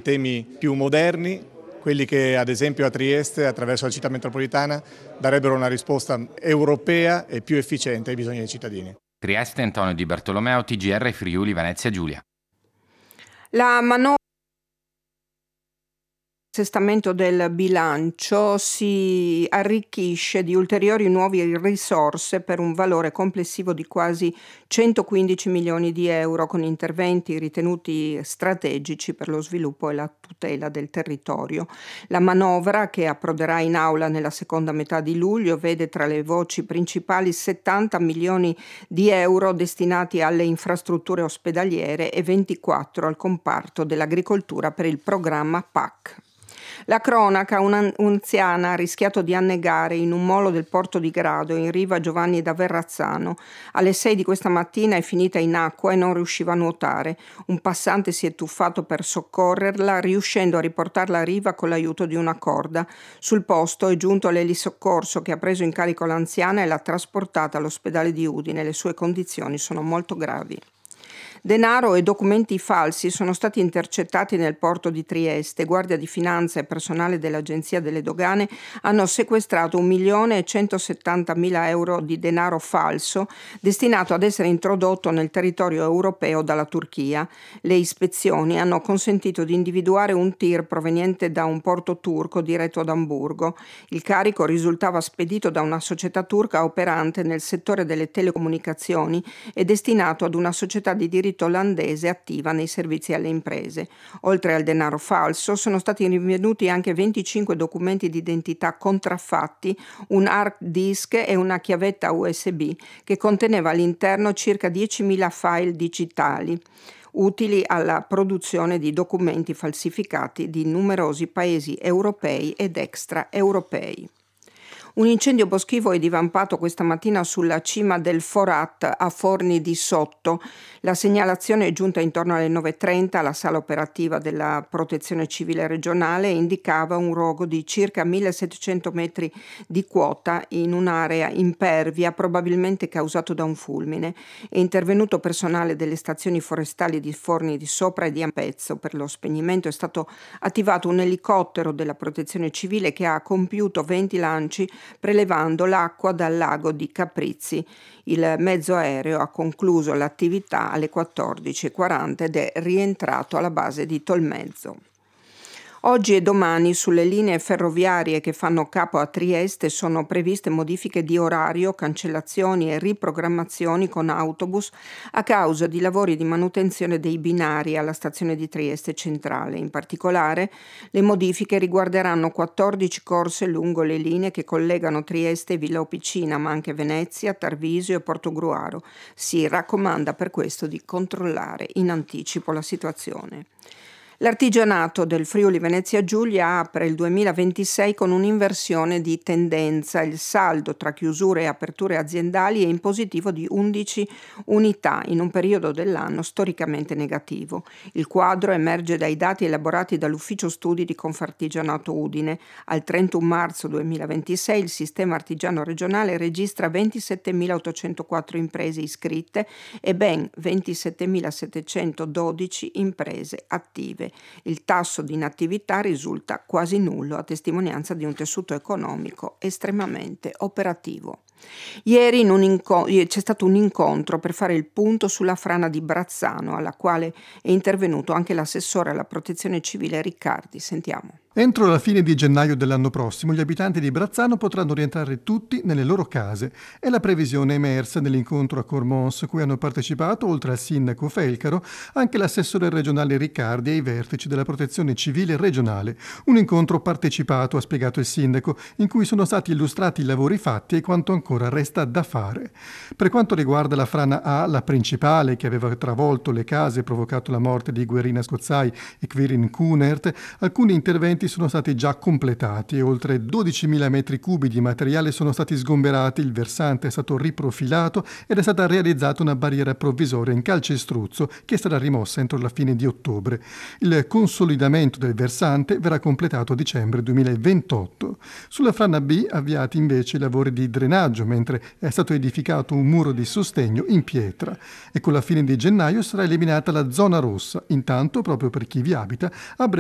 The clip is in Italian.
temi più moderni, quelli che ad esempio a Trieste, attraverso la città metropolitana, darebbero una risposta europea e più efficiente ai bisogni dei cittadini. Trieste, Antonio Di Bartolomeo, TGR Friuli Venezia Giulia. La manovra assestamento del bilancio si arricchisce di ulteriori nuove risorse per un valore complessivo di quasi 115 milioni di euro, con interventi ritenuti strategici per lo sviluppo e la tutela del territorio. La manovra, che approderà in aula nella seconda metà di luglio, vede tra le voci principali 70 milioni di euro destinati alle infrastrutture ospedaliere e 24 al comparto dell'agricoltura per il programma PAC. La cronaca: un'anziana ha rischiato di annegare in un molo del porto di Grado, in riva Giovanni da Verrazzano. Alle 6 di questa mattina è finita in acqua e non riusciva a nuotare. Un passante si è tuffato per soccorrerla, riuscendo a riportarla a riva con l'aiuto di una corda. Sul posto è giunto l'elisoccorso, che ha preso in carico l'anziana e l'ha trasportata all'ospedale di Udine. Le sue condizioni sono molto gravi. Denaro e documenti falsi sono stati intercettati nel porto di Trieste. Guardia di Finanza e personale dell'Agenzia delle Dogane hanno sequestrato 1.170.000 euro di denaro falso destinato ad essere introdotto nel territorio europeo dalla Turchia. Le ispezioni hanno consentito di individuare un tir proveniente da un porto turco diretto ad Amburgo. Il carico risultava spedito da una società turca operante nel settore delle telecomunicazioni e destinato ad una società di diritto olandese attiva nei servizi alle imprese. Oltre al denaro falso sono stati rinvenuti anche 25 documenti di identità contraffatti, un hard disk e una chiavetta USB che conteneva all'interno circa 10.000 file digitali utili alla produzione di documenti falsificati di numerosi paesi europei ed extraeuropei. Un incendio boschivo è divampato questa mattina sulla cima del Forat a Forni di Sotto. La segnalazione è giunta intorno alle 9.30 alla sala operativa della Protezione Civile regionale e indicava un rogo di circa 1.700 metri di quota in un'area impervia, probabilmente causato da un fulmine. È intervenuto personale delle stazioni forestali di Forni di Sopra e di Ampezzo. Per lo spegnimento è stato attivato un elicottero della Protezione Civile che ha compiuto 20 lanci prelevando l'acqua dal lago di Caprizzi. Il mezzo aereo ha concluso l'attività alle 14.40 ed è rientrato alla base di Tolmezzo. Oggi e domani sulle linee ferroviarie che fanno capo a Trieste sono previste modifiche di orario, cancellazioni e riprogrammazioni con autobus a causa di lavori di manutenzione dei binari alla stazione di Trieste Centrale. In particolare, le modifiche riguarderanno 14 corse lungo le linee che collegano Trieste e Villa Opicina, ma anche Venezia, Tarvisio e Portogruaro. Si raccomanda per questo di controllare in anticipo la situazione. L'artigianato del Friuli Venezia Giulia apre il 2026 con un'inversione di tendenza. Il saldo tra chiusure e aperture aziendali è in positivo di 11 unità in un periodo dell'anno storicamente negativo. Il quadro emerge dai dati elaborati dall'Ufficio Studi di Confartigianato Udine. Al 31 marzo 2026 il sistema artigiano regionale registra 27.804 imprese iscritte e ben 27.712 imprese attive. Il tasso di inattività risulta quasi nullo, a testimonianza di un tessuto economico estremamente operativo. Ieri c'è stato un incontro per fare il punto sulla frana di Brazzano, alla quale è intervenuto anche l'assessore alla protezione civile Riccardi. Sentiamo. Entro la fine di gennaio dell'anno prossimo gli abitanti di Brazzano potranno rientrare tutti nelle loro case. È la previsione emersa nell'incontro a Cormons, cui hanno partecipato, oltre al sindaco Felcaro, anche l'assessore regionale Riccardi e i vertici della protezione civile regionale. Un incontro partecipato, ha spiegato il sindaco, in cui sono stati illustrati i lavori fatti e quanto ancora resta da fare. Per quanto riguarda la frana A, la principale, che aveva travolto le case e provocato la morte di Guerrina Scozzai e Quirin Kunert, alcuni interventi sono stati già completati e oltre 12.000 metri cubi di materiale sono stati sgomberati, il versante è stato riprofilato ed è stata realizzata una barriera provvisoria in calcestruzzo che sarà rimossa entro la fine di ottobre. Il consolidamento del versante verrà completato a dicembre 2028. Sulla frana B avviati invece i lavori di drenaggio, mentre è stato edificato un muro di sostegno in pietra e con la fine di gennaio sarà eliminata la zona rossa. Intanto, proprio per chi vi abita, a